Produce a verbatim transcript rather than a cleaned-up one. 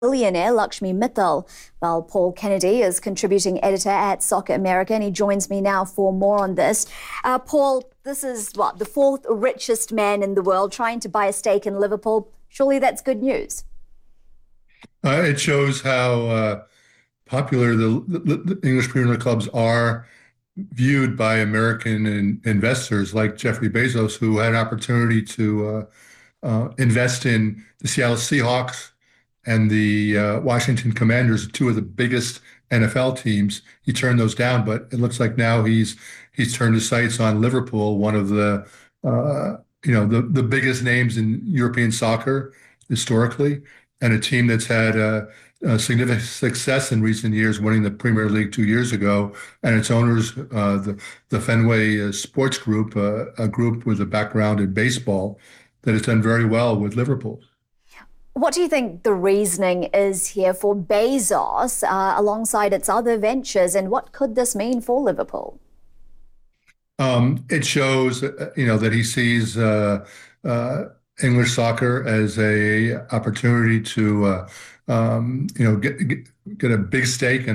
Billionaire Lakshmi Mittal. Well, Paul Kennedy is contributing editor at Soccer America, and he joins me now for more on this. Uh, Paul, this is what, the fourth richest man in the world trying to buy a stake in Liverpool. Surely that's good news. Uh, it shows how uh, popular the, the, the English Premier League clubs are viewed by American in, investors like Jeffrey Bezos, who had an opportunity to uh, uh, invest in the Seattle Seahawks and the uh, Washington Commanders, two of the biggest N F L teams. He turned those down, but it looks like now he's he's turned his sights on Liverpool, one of the uh, you know the the biggest names in European soccer historically, and a team that's had uh, uh, significant success in recent years, winning the Premier League two years ago, and its owners, uh, the the Fenway uh, Sports Group, uh, a group with a background in baseball, that has done very well with Liverpool. What do you think the reasoning is here for Bezos uh, alongside its other ventures, and what could this mean for Liverpool? Um, it shows, uh, you know, that he sees uh, uh, English soccer as a opportunity to, uh, um, you know, get, get get a big stake in